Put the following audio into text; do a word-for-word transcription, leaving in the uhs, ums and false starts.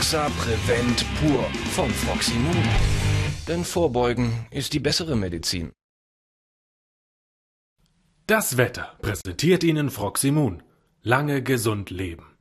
Proxa Prevent pur von Froximum. Denn Vorbeugen ist die bessere Medizin. Das Wetter präsentiert Ihnen Froximum. Lange gesund leben.